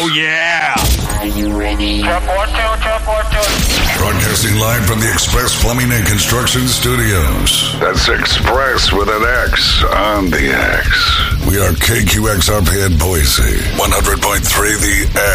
Oh, yeah. Are you ready? Check 1, 2, check 1, 2. Broadcasting live from the Express Plumbing and Construction Studios. That's Express with an X on the X. We are KQXRP at Boise, 100.3 The X.